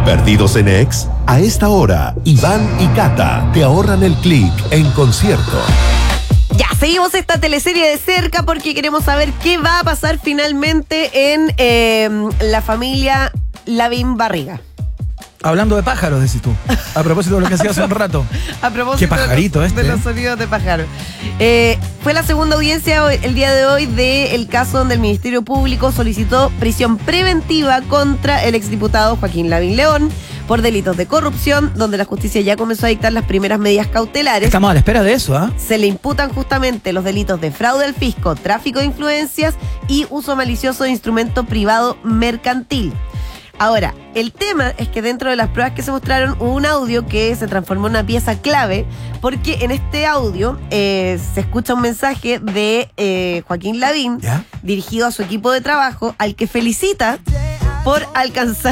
¿Perdidos en Ex? A esta hora, Iván y Cata te ahorran el clic en concierto. Ya, seguimos esta teleserie de cerca porque queremos saber qué va a pasar finalmente en la familia Lavín Barriga. Hablando de pájaros, decís tú. A propósito de lo que hacía hace un rato. A propósito qué pajarito de los sonidos de pájaro. Fue la segunda audiencia el día de hoy del caso donde el Ministerio Público solicitó prisión preventiva contra el exdiputado Joaquín Lavín León por delitos de corrupción, donde la justicia ya comenzó a dictar las primeras medidas cautelares. Estamos a la espera de eso, ¿ah? Se le imputan justamente los delitos de fraude al fisco, tráfico de influencias y uso malicioso de instrumento privado mercantil. Ahora, el tema es que dentro de las pruebas que se mostraron hubo un audio que se transformó en una pieza clave, porque en este audio se escucha un mensaje de Joaquín Lavín, ¿ya?, dirigido a su equipo de trabajo, al que felicita por alcanzar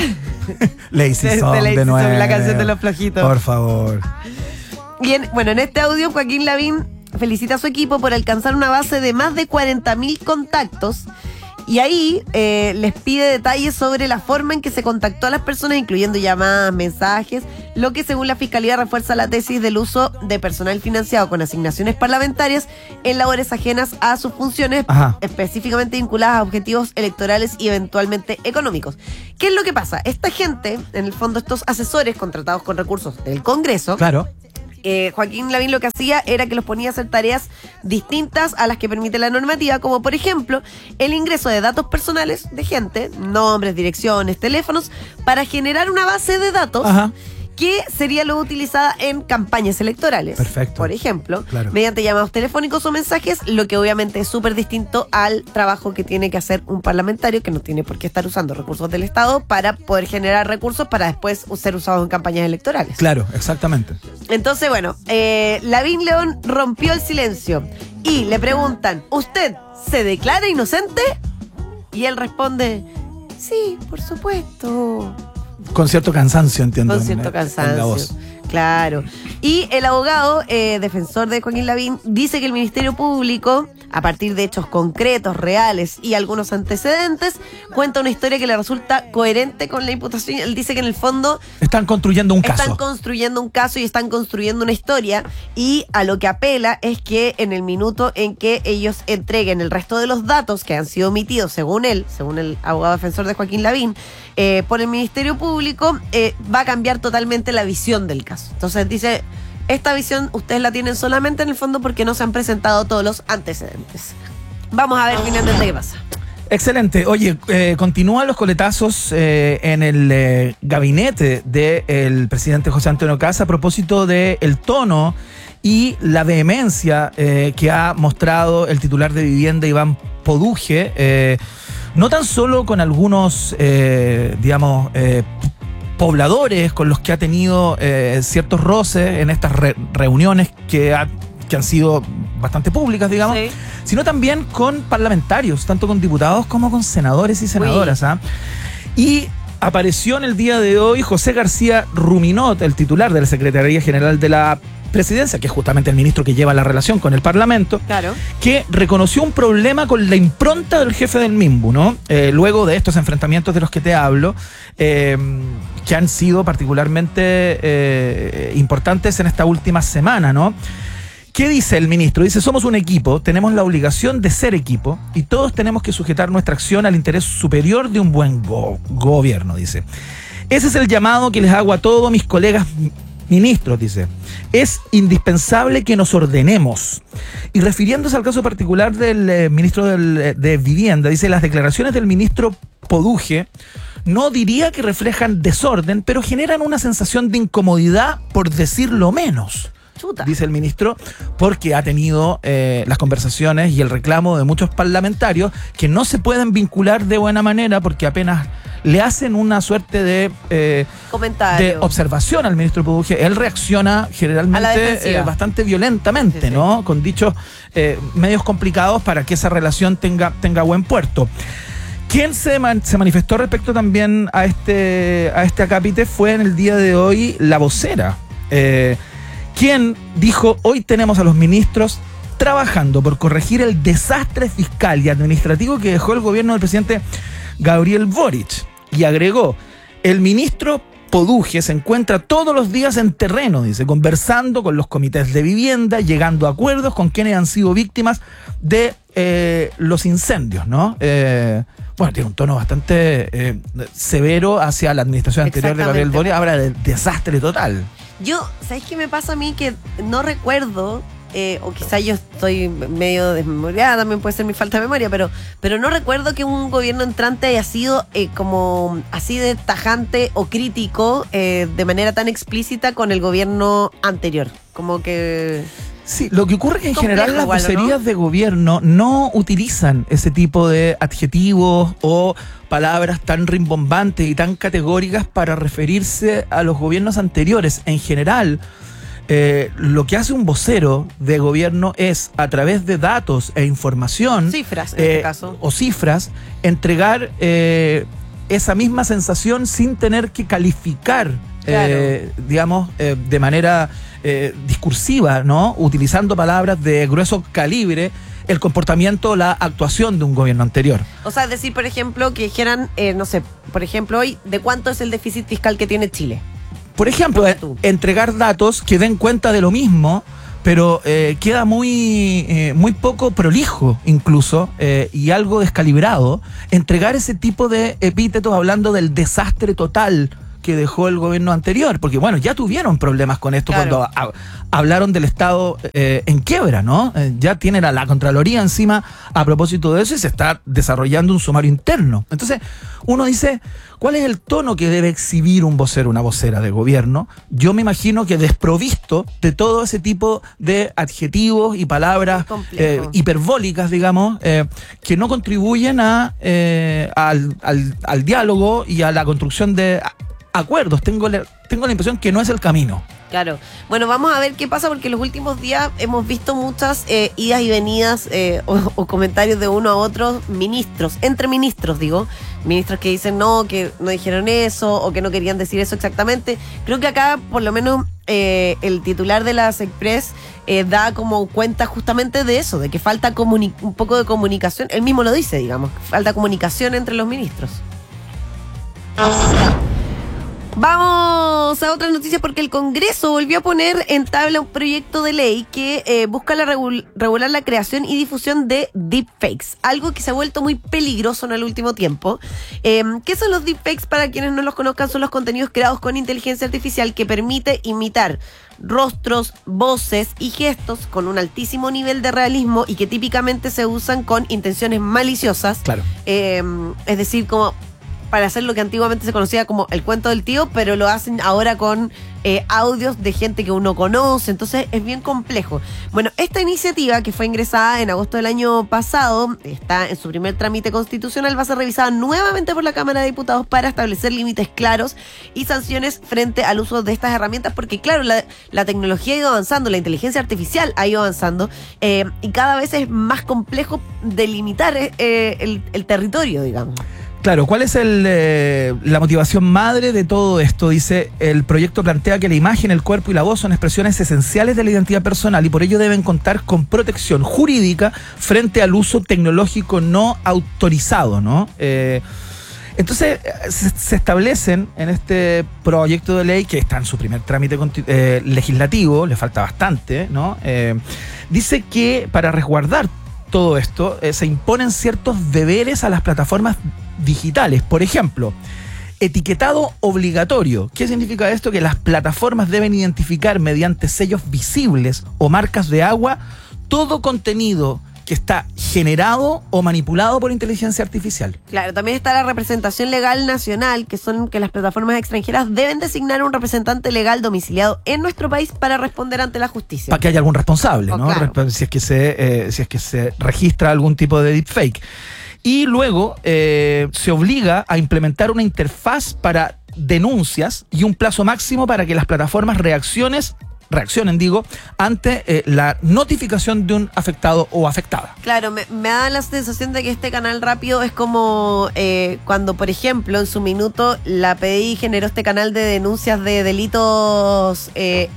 Lazy Song de nuevo. la canción de los flojitos. Por favor. Bien, bueno, en este audio Joaquín Lavín felicita a su equipo por alcanzar una base de más de 40.000 contactos. Y ahí les pide detalles sobre la forma en que se contactó a las personas, incluyendo llamadas, mensajes, lo que según la Fiscalía refuerza la tesis del uso de personal financiado con asignaciones parlamentarias en labores ajenas a sus funciones, específicamente vinculadas a objetivos electorales y eventualmente económicos. ¿Qué es lo que pasa? Esta gente, en el fondo estos asesores contratados con recursos del Congreso, claro, Joaquín Lavín lo que hacía era que los ponía a hacer tareas distintas a las que permite la normativa, como por ejemplo el ingreso de datos personales de gente, nombres, direcciones, teléfonos, para generar una base de datos que sería luego utilizada en campañas electorales. Perfecto. Por ejemplo, claro, mediante llamados telefónicos o mensajes, lo que obviamente es súper distinto al trabajo que tiene que hacer un parlamentario, que no tiene por qué estar usando recursos del Estado para poder generar recursos para después ser usados en campañas electorales. Claro, exactamente. Entonces, bueno, Lavín León rompió el silencio y le preguntan, ¿usted se declara inocente? Y él responde, sí, por supuesto. Con cierto cansancio, entiendo. Con cierto cansancio. Claro. Y el abogado defensor de Joaquín Lavín dice que el Ministerio Público, a partir de hechos concretos, reales y algunos antecedentes, cuenta una historia que le resulta coherente con la imputación. Él dice que en el fondo están construyendo un caso. Están construyendo un caso y están construyendo una historia, y a lo que apela es que en el minuto en que ellos entreguen el resto de los datos que han sido omitidos, según él, según el abogado defensor de Joaquín Lavín, por el Ministerio Público, va a cambiar totalmente la visión del caso. Entonces dice, esta visión ustedes la tienen solamente en el fondo porque no se han presentado todos los antecedentes. Vamos a ver finalmente qué pasa. Excelente. Oye, continúan los coletazos en el gabinete del presidente José Antonio Kast a propósito del tono y la vehemencia que ha mostrado el titular de Vivienda, Iván Poduje, no tan solo con algunos, pobladores con los que ha tenido ciertos roces en estas reuniones que han sido bastante públicas, digamos, sí, sino también con parlamentarios, tanto con diputados como con senadores y senadoras. Y apareció en el día de hoy José García Ruminot, el titular de la Secretaría General de la Presidencia, que es justamente el ministro que lleva la relación con el Parlamento, claro, que reconoció un problema con la impronta del jefe del MIMBU, ¿no? Luego de estos enfrentamientos de los que te hablo, que han sido particularmente importantes en esta última semana, ¿no? ¿Qué dice el ministro? Dice, somos un equipo, tenemos la obligación de ser equipo y todos tenemos que sujetar nuestra acción al interés superior de un buen gobierno, dice. Ese es el llamado que les hago a todos mis colegas ministros, dice. Es indispensable que nos ordenemos. Y refiriéndose al caso particular del ministro de Vivienda, dice, las declaraciones del ministro Poduje no diría que reflejan desorden, pero generan una sensación de incomodidad, por decirlo menos. Chuta. Dice el ministro, porque ha tenido las conversaciones y el reclamo de muchos parlamentarios que no se pueden vincular de buena manera porque apenas le hacen una suerte de observación al ministro Poduje, él reacciona generalmente bastante violentamente, sí, ¿no? Con dichos medios complicados para que esa relación tenga buen puerto. Quien se manifestó respecto también a este acápite fue en el día de hoy la vocera, quien dijo, hoy tenemos a los ministros trabajando por corregir el desastre fiscal y administrativo que dejó el gobierno del presidente Gabriel Boric. Y agregó, el ministro Poduje se encuentra todos los días en terreno, dice, conversando con los comités de vivienda, llegando a acuerdos con quienes han sido víctimas de los incendios, ¿no? Bueno, tiene un tono bastante severo hacia la administración anterior de Gabriel Boric, habla de desastre total. ¿Sabes qué me pasa a mí? Que no recuerdo, o quizá yo estoy medio desmemoriada, también puede ser mi falta de memoria, pero no recuerdo que un gobierno entrante haya sido como así de tajante o crítico de manera tan explícita con el gobierno anterior. Como que... Sí, lo que ocurre es que en general las vocerías de gobierno no utilizan ese tipo de adjetivos o palabras tan rimbombantes y tan categóricas para referirse a los gobiernos anteriores. En general, lo que hace un vocero de gobierno es, a través de datos e información, cifras en este caso, o cifras, entregar esa misma sensación sin tener que calificar, digamos, de manera discursiva, ¿no? Utilizando palabras de grueso calibre, el comportamiento, la actuación de un gobierno anterior. O sea, decir, por ejemplo, que dijeran, no sé, por ejemplo, hoy, ¿de cuánto es el déficit fiscal que tiene Chile? Por ejemplo, entregar datos que den cuenta de lo mismo, pero queda muy poco prolijo incluso, y algo descalibrado, entregar ese tipo de epítetos hablando del desastre total que dejó el gobierno anterior, porque bueno, ya tuvieron problemas con esto, claro, cuando hablaron del Estado en quiebra, ¿no? Ya tienen a la Contraloría encima a propósito de eso y se está desarrollando un sumario interno. Entonces, uno dice, ¿cuál es el tono que debe exhibir un vocero, una vocera de gobierno? Yo me imagino que desprovisto de todo ese tipo de adjetivos y palabras hiperbólicas, digamos, que no contribuyen al diálogo y a la construcción de acuerdos. Tengo la impresión que no es el camino. Claro. Bueno, vamos a ver qué pasa, porque en los últimos días hemos visto muchas idas y venidas o comentarios de uno a otro, entre ministros, ministros que dicen que no dijeron eso o que no querían decir eso exactamente. Creo que acá, por lo menos, el titular de la Sexpress da como cuenta justamente de eso, de que falta un poco de comunicación. Él mismo lo dice, digamos, falta comunicación entre los ministros. Vamos a otras noticias, porque el Congreso volvió a poner en tabla un proyecto de ley que busca regular la creación y difusión de deepfakes, algo que se ha vuelto muy peligroso en el último tiempo. ¿Qué son los deepfakes? Para quienes no los conozcan, son los contenidos creados con inteligencia artificial que permite imitar rostros, voces y gestos con un altísimo nivel de realismo y que típicamente se usan con intenciones maliciosas. Claro. Es decir, como para hacer lo que antiguamente se conocía como el cuento del tío, pero lo hacen ahora con audios de gente que uno conoce, entonces es bien complejo. Bueno, esta iniciativa, que fue ingresada en agosto del año pasado, está en su primer trámite constitucional, va a ser revisada nuevamente por la Cámara de Diputados para establecer límites claros y sanciones frente al uso de estas herramientas, porque claro, la tecnología ha ido avanzando, la inteligencia artificial ha ido avanzando, y cada vez es más complejo delimitar el territorio, digamos. Claro, ¿cuál es la motivación madre de todo esto? Dice, el proyecto plantea que la imagen, el cuerpo y la voz son expresiones esenciales de la identidad personal y por ello deben contar con protección jurídica frente al uso tecnológico no autorizado, ¿no? Entonces, se establecen en este proyecto de ley, que está en su primer trámite legislativo, le falta bastante, ¿no? Dice que para resguardar todo esto, se imponen ciertos deberes a las plataformas digitales. Por ejemplo, etiquetado obligatorio. ¿Qué significa esto? Que las plataformas deben identificar mediante sellos visibles o marcas de agua todo contenido que está generado o manipulado por inteligencia artificial. Claro, también está la representación legal nacional, que son que las plataformas extranjeras deben designar un representante legal domiciliado en nuestro país para responder ante la justicia. Para que haya algún responsable, ¿no? Claro. Si es que se registra algún tipo de deepfake. Y luego se obliga a implementar una interfaz para denuncias y un plazo máximo para que las plataformas reaccionen, ante la notificación de un afectado o afectada. Claro, me da la sensación de que este canal rápido es como cuando, por ejemplo, en su minuto la PDI generó este canal de denuncias de delitos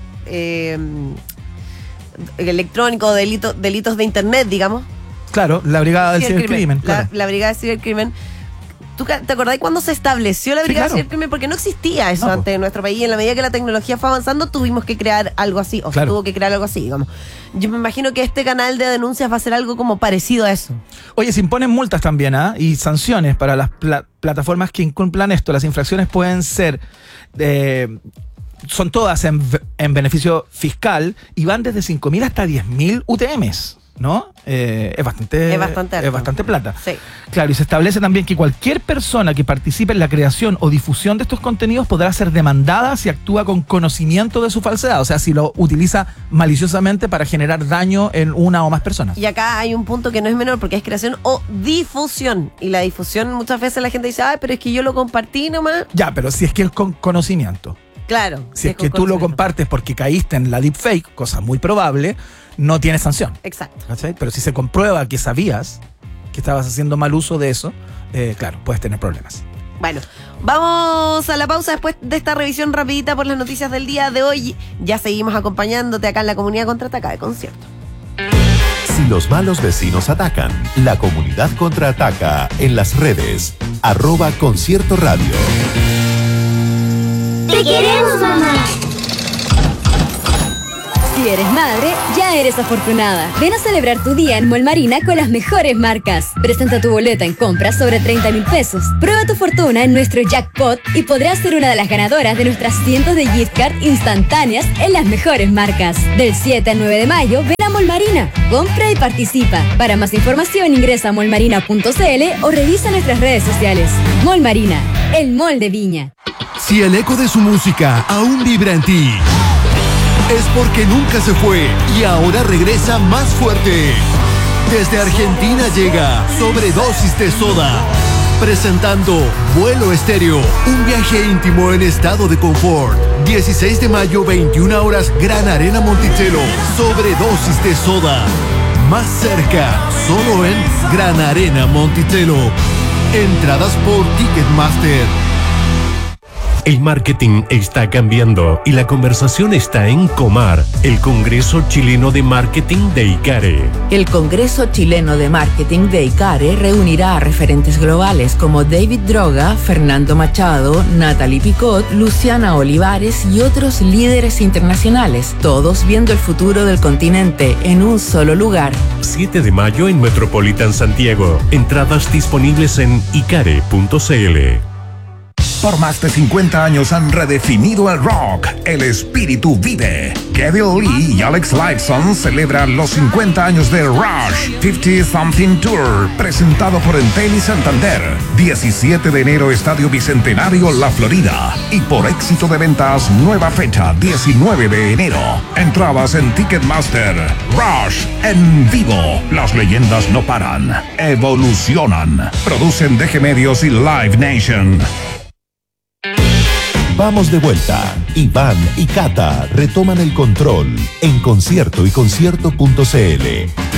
electrónicos, delitos de internet, digamos. Claro, la Brigada del Cibercrimen. La Brigada del Cibercrimen ¿Tú te acordás cuando se estableció la Brigada claro. Cibercrimen? Porque no existía eso No, antes en nuestro país, y en la medida que la tecnología fue avanzando tuvimos que crear algo así, o se tuvo que crear algo así, digamos. Yo me imagino que este canal de denuncias va a ser algo como parecido a eso. Oye, se imponen multas también, y sanciones para las plataformas que incumplan esto. Las infracciones pueden ser... son todas en beneficio fiscal y van desde 5.000 hasta 10.000 UTMs, ¿no? Es bastante plata. Sí. Claro, y se establece también que cualquier persona que participe en la creación o difusión de estos contenidos podrá ser demandada si actúa con conocimiento de su falsedad, o sea, si lo utiliza maliciosamente para generar daño en una o más personas. Y acá hay un punto que no es menor, porque es creación o difusión. Y la difusión, muchas veces la gente dice, ay, pero es que yo lo compartí nomás. Ya, pero si es que es con conocimiento. Claro. Si es que tú lo compartes porque caíste en la deepfake, cosa muy probable, no tienes sanción. Exacto. ¿Cachai? Pero si se comprueba que sabías que estabas haciendo mal uso de eso, claro, puedes tener problemas. Bueno, vamos a la pausa después de esta revisión rapidita por las noticias del día de hoy. Ya seguimos acompañándote acá en la Comunidad Contraataca de Concierto. Si los malos vecinos atacan, la comunidad contraataca en las redes. @Concierto Radio. ¡Te queremos, mamá! Si eres madre, ya eres afortunada. Ven a celebrar tu día en Mall Marina con las mejores marcas. Presenta tu boleta en compras sobre 30,000 pesos. Prueba tu fortuna en nuestro jackpot y podrás ser una de las ganadoras de nuestras cientos de gift card instantáneas en las mejores marcas. Del 7 al 9 de mayo, ven a Mall Marina. Compra y participa. Para más información ingresa a mallmarina.cl o revisa nuestras redes sociales. Mall Marina, el mall de Viña. Si el eco de su música aún vibra en ti, es porque nunca se fue y ahora regresa más fuerte. Desde Argentina llega Sobredosis de Soda, presentando Vuelo Estéreo, un viaje íntimo en estado de confort. 16 de mayo, 21 horas, Gran Arena Monticello. Sobredosis de Soda, más cerca, solo en Gran Arena Monticello. Entradas por Ticketmaster. El marketing está cambiando y la conversación está en Comar, el Congreso Chileno de Marketing de ICARE. El Congreso Chileno de Marketing de ICARE reunirá a referentes globales como David Droga, Fernando Machado, Natalie Picot, Luciana Olivares y otros líderes internacionales, todos viendo el futuro del continente en un solo lugar. 7 de mayo en Metropolitan Santiago. Entradas disponibles en icare.cl. Por más de 50 años han redefinido el rock. El espíritu vive. Kevin Lee y Alex Lifeson celebran los 50 años de Rush 50 Something Tour, presentado por Entel y Santander. 17 de enero, Estadio Bicentenario, La Florida. Y por éxito de ventas, nueva fecha, 19 de enero. Entradas en Ticketmaster. Rush en vivo. Las leyendas no paran. Evolucionan. Producen DG Medios y Live Nation. Vamos de vuelta. Iván y Cata retoman el control en Concierto y Concierto.cl.